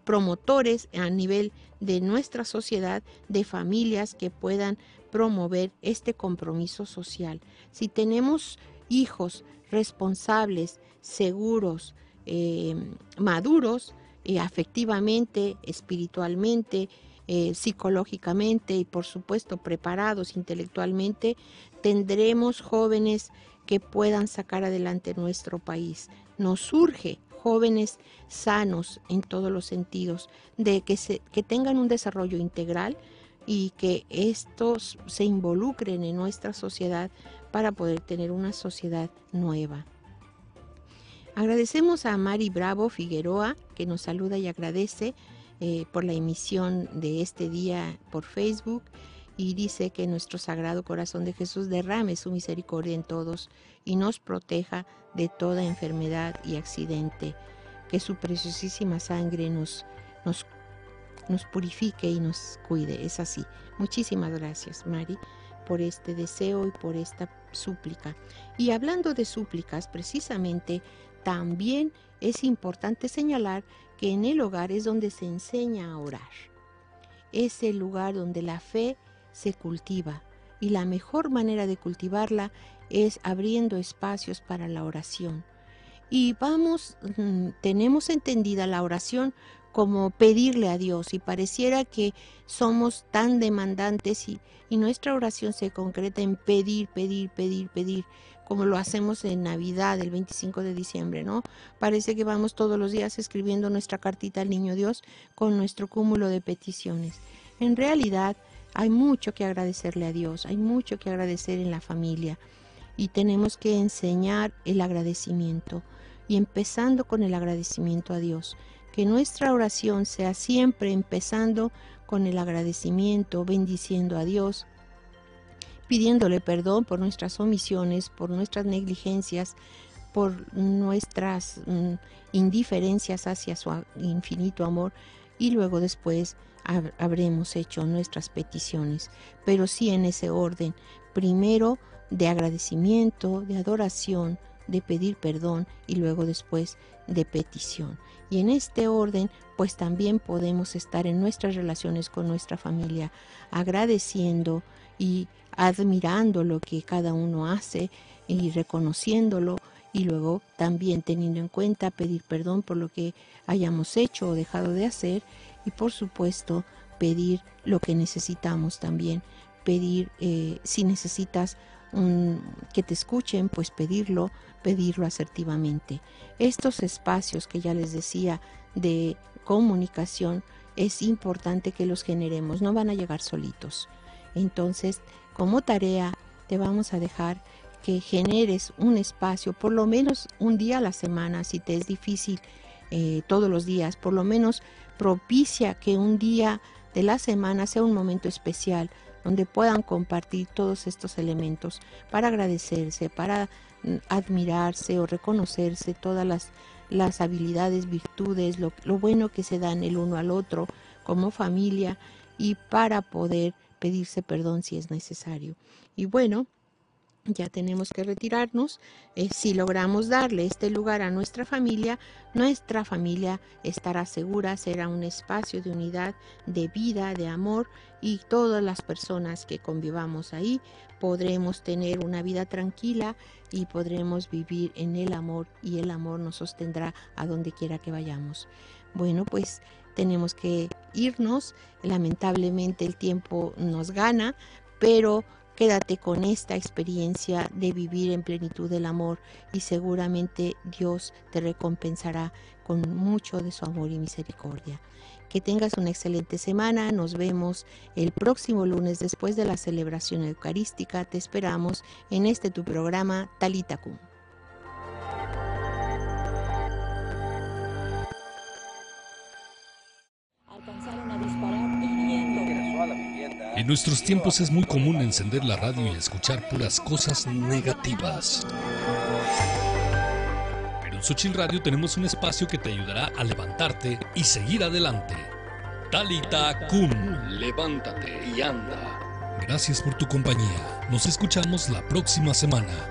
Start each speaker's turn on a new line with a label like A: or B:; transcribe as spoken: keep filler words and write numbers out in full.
A: promotores a nivel de nuestra sociedad de familias que puedan promover este compromiso social. Si tenemos hijos responsables, seguros, eh, maduros, eh, afectivamente, espiritualmente, eh, psicológicamente y por supuesto preparados intelectualmente, tendremos jóvenes que puedan sacar adelante nuestro país. Nos urge jóvenes sanos en todos los sentidos, de que, se, que tengan un desarrollo integral y que estos se involucren en nuestra sociedad para poder tener una sociedad nueva. Agradecemos a Mari Bravo Figueroa, que nos saluda y agradece eh, por la emisión de este día por Facebook, y dice que nuestro Sagrado Corazón de Jesús derrame su misericordia en todos y nos proteja de toda enfermedad y accidente, que su preciosísima sangre nos, nos, nos purifique y nos cuide. Es así. Muchísimas gracias, Mari, por este deseo y por esta súplica. Y hablando de súplicas, precisamente, también es importante señalar que en el hogar es donde se enseña a orar. Es el lugar donde la fe se cultiva, y la mejor manera de cultivarla es abriendo espacios para la oración. Y vamos, tenemos entendida la oración como pedirle a Dios, y pareciera que somos tan demandantes y, y nuestra oración se concreta en pedir, pedir, pedir, pedir, como lo hacemos en Navidad, el veinticinco de diciembre, ¿no? Parece que vamos todos los días escribiendo nuestra cartita al Niño Dios con nuestro cúmulo de peticiones. En realidad, hay mucho que agradecerle a Dios, hay mucho que agradecer en la familia, y tenemos que enseñar el agradecimiento, y empezando con el agradecimiento a Dios. Que nuestra oración sea siempre empezando con el agradecimiento, bendiciendo a Dios, pidiéndole perdón por nuestras omisiones, por nuestras negligencias, por nuestras mm, indiferencias hacia su infinito amor, y luego después habremos hecho nuestras peticiones, pero sí en ese orden, primero de agradecimiento, de adoración, de pedir perdón y luego después de petición. Y en este orden, pues también podemos estar en nuestras relaciones con nuestra familia, agradeciendo y admirando lo que cada uno hace y reconociéndolo, y luego también teniendo en cuenta pedir perdón por lo que hayamos hecho o dejado de hacer, y por supuesto pedir lo que necesitamos también, pedir eh, si necesitas un, que te escuchen, pues pedirlo, pedirlo asertivamente. Estos espacios que ya les decía de comunicación es importante que los generemos, no van a llegar solitos. Entonces, como tarea te vamos a dejar que generes un espacio, por lo menos un día a la semana, si te es difícil eh, todos los días, por lo menos propicia que un día de la semana sea un momento especial, donde puedan compartir todos estos elementos para agradecerse, para admirarse o reconocerse todas las, las habilidades, virtudes, lo, lo bueno que se dan el uno al otro como familia, y para poder pedirse perdón si es necesario. Y bueno, ya tenemos que retirarnos. Eh, si logramos darle este lugar a nuestra familia, nuestra familia estará segura, será un espacio de unidad, de vida, de amor, y todas las personas que convivamos ahí podremos tener una vida tranquila y podremos vivir en el amor, y el amor nos sostendrá a donde quiera que vayamos. Bueno, pues tenemos que irnos. Lamentablemente el tiempo nos gana, pero quédate con esta experiencia de vivir en plenitud del amor, y seguramente Dios te recompensará con mucho de su amor y misericordia. Que tengas una excelente semana. Nos vemos el próximo lunes después de la celebración eucarística. Te esperamos en este tu programa Talita Cum.
B: En nuestros tiempos es muy común encender la radio y escuchar puras cosas negativas. Pero en Xochitl Radio tenemos un espacio que te ayudará a levantarte y seguir adelante. Talita Cum, levántate y anda. Gracias por tu compañía. Nos escuchamos la próxima semana.